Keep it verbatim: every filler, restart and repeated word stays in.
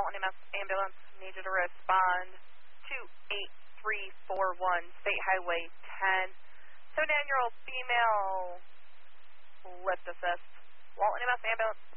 Walton M S ambulance. Need you to respond to eight three four one State Highway ten. seven-year-old female lift assist. Walton M S ambulance.